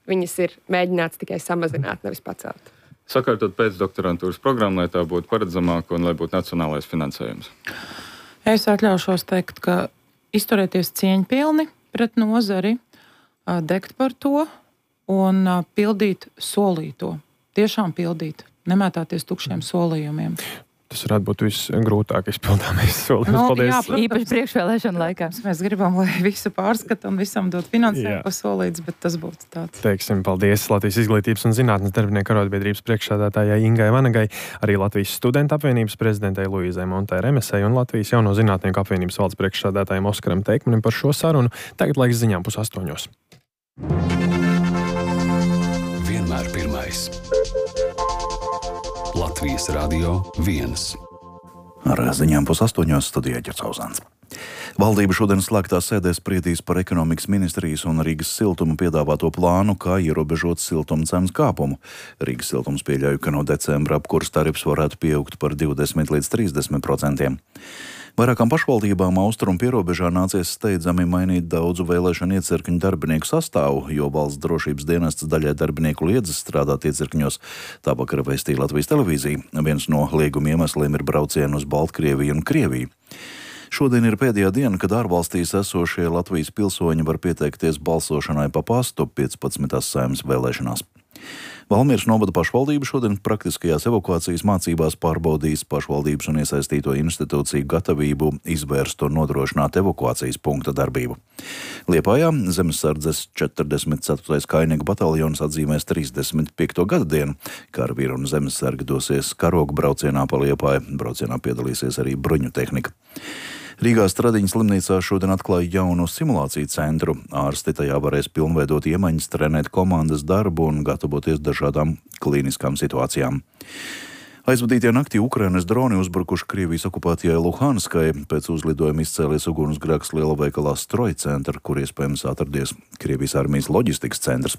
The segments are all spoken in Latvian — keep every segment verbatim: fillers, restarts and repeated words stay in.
viņas ir mēģināts tikai samazināt, nevis pacelt. Sakārtot pēcdoktorantūras programmu, lai tā būtu paredzamāka un lai būtu nacionālais finansējums. Es atļaušos teikt, ka izturēties cieņpilni pret nozari, degt par to un pildīt solīto. Tiešām pildīt, nemētāties tukšiem solījumiem. Tas varētu būt visgrūtāk izpildāmais solījums. Nu, Paldies. jā, īpaši priekšvēlēšana laikā. Mēs gribam, lai visu pārskata un visam dot finansējumu pasolīts, bet tas būtu tāds. Teiksim, paldies Latvijas Izglītības un zinātnes darbinieku arotbiedrības priekšsēdētājai Ingai Vanagai, arī Latvijas studentu apvienības prezidentei Luīzai Montē-Remesei un Latvijas jauno zinātnieku apvienības valsts priekšsēdētājiem Oskaram Teikmanim par šo sarunu. Tagad laiks ziņām pus astoņos. Vienmēr pirmais. Latvijas radio viens. Ar ziņām pus astoņos studijā Ģercauzāns. Valdība šodien slēgtā sēdē spriedīs par ekonomikas ministrijas un Rīgas siltuma piedāvāto plānu, kā ierobežot siltuma cenas kāpumu. Rīgas siltums pieļauj, ka no decembra apkurs tarifs varētu pieaugt par divdesmit līdz trīsdesmit procentiem. Vairākām pašvaldībām austrumu pierobežā nācies steidzami mainīt daudzu vēlēšanu iecirkņu darbinieku sastāvu, jo valsts drošības dienests daļai darbinieku liedzas strādāt iecirkņos. Tā vakar vēstīja Latvijas televīzija. Viens no lieguma iemesliem ir braucieni uz Baltkrieviju un Krieviju. Šodien ir pēdējā diena, kad ārvalstīs esošie Latvijas pilsoņi var pieteikties balsošanai pa pastu piecpadsmitās Saeimas vēlēšanās. Valmieras novada pašvaldība šodien praktiskajās evakuācijas mācībās pārbaudīs pašvaldības un iesaistīto institūciju gatavību izvērst un nodrošināt evakuācijas punkta darbību. Liepājā Zemesardzes četrdesmit ceturtais kainieku bataljons atzīmēs trīsdesmit piekto gada dienu. Karavīri un zemesargi dosies karogu braucienā pa Liepāju. Braucienā piedalīsies arī bruņu tehnika. Rīgā Stradiņas slimnīcā šodien atklāja jaunu simulāciju centru. Ārsti tajā varēs pilnveidot iemaņas, trenēt komandas darbu un gatavoties dažādām klīniskām situācijām. Aizvadītajā naktī Ukrainas droni uzbrukuši Krievijas okupētajai Luhanskai. Pēc uzlidojuma izcēlies ugunsgrēks lielveikalā Strojcentra, kur iespējams atradies Krievijas armijas loģistikas centrs.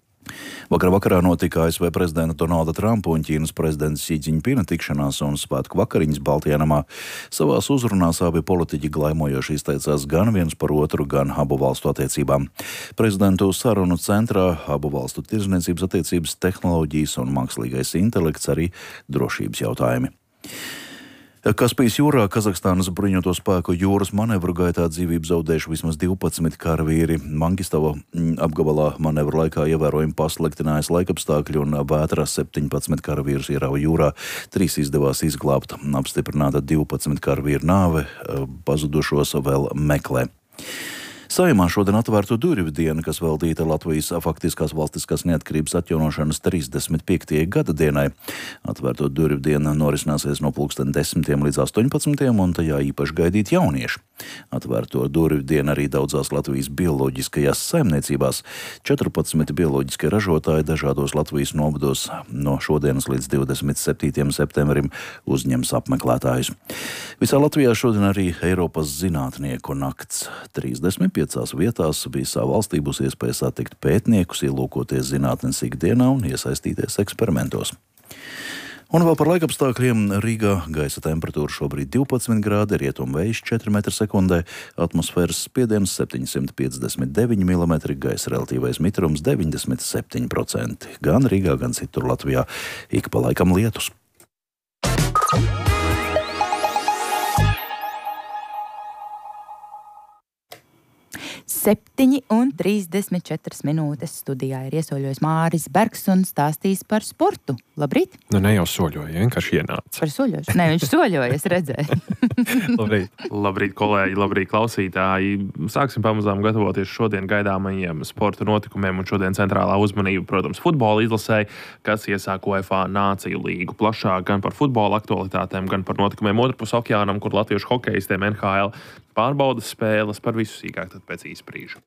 Vakar vakarā notika A S V prezidenta Donalda Trumpa un Ķīnas prezidenta Si Džiņpina tikšanās un svētku vakariņas Baltijā namā. Savās uzrunās abi politiķi glaimojoši izteicās gan viens par otru, gan abu valstu attiecībām. Prezidentu sarunu centrā abu valstu tirdzniecības attiecības, tehnoloģijas un mākslīgais intelekts, arī drošības jautājumi. Kaspijas jūrā Kazahstānas bruņoto spēku jūras manevru gaitā dzīvību zaudējuši vismaz divpadsmit karavīri. Mangistava apgabalā manevru laikā ievērojami pasliktinājās laikapstākļi un vētra septiņpadsmit karavīrus ierauja jūrā. Trīs izdevās izglābt. Apstiprināta divpadsmit karavīru nāve, pazudušos vēl meklē. Saeimā šodien atvērto durvju diena, kas veltīta Latvijas faktiskās valstiskās neatkarības atjaunošanas trīsdesmit piektajai gada dienai. Atvērto durvju diena norisināsies no pulksten desmitiem līdz astoņpadsmitiem, un tajā īpaši gaidīt jaunieši. Atvērto durvju diena arī daudzās Latvijas bioloģiskajās saimniecībās. četrpadsmit bioloģiskie ražotāji dažādos Latvijas novados no šodienas līdz divdesmit septītajam septembrim uzņems apmeklētājus. Visā Latvijā šodien arī Eiropas zinātnieku nakts. trīsdesmit piecās vietās visā valstī būs iespēja satikt pētniekus, ielūkoties zinātnes ikdienā un iesaistīties eksperimentos. Un vēl par laikapstākļiem. Rīgā gaisa temperatūra šobrīd divpadsmit grādi, rietumvējš četri metri sekundē, atmosfēras spiediens septiņsimt piecdesmit deviņi milimetri, gaisa relatīvais mitrums deviņdesmit septiņi procenti. Gan Rīgā, gan citur Latvijā ik pa laikam lietus. septiņi un trīsdesmit četras minūtes studijā ir iesoļojis Māris Bergs un stāstīs par sportu. Labrīt! Nu, ne jau soļoja, vienkārši ienāca. Par soļošu? Nē, viņš soļoja, es redzēju. Labrīt! Labrīt, kolēģi, labrīt, klausītāji! Sāksim pamazām gatavoties šodien gaidāmajiem sporta notikumiem, un šodien centrālā uzmanība, protams, futbola izlasē, kas iesāk UEFA Nāciju līgu. Plašāk gan par futbola aktualitātēm, gan par notikumiem otrpus okeānam, kur latviešu hokejistiem N H L pārbaudas spēles, par visu sīkāk tad pēc īsa brīža.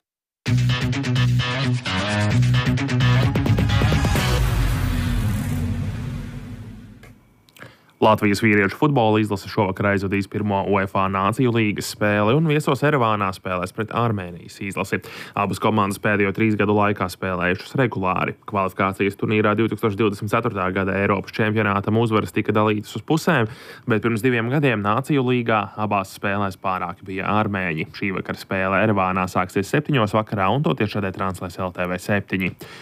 Latvijas vīriešu futbola izlase šovakar aizvadīs pirmo UEFA Nāciju līgas spēli un viesos Erevānā spēlēs pret Armēnijas izlasi. Abas komandas pēdējo trīs gadu laikā spēlējušas regulāri. Kvalifikācijas turnīrā divtūkstoš divdesmit ceturtā gada Eiropas čempionātam uzvaras tika dalītas uz pusēm, bet pirms diviem gadiem Nāciju līgā abās spēlēs pārāki bija armēņi. Šī vakara spēle Erevānā sāksies septiņos vakarā un to tiešādē translēs L T V septiņi.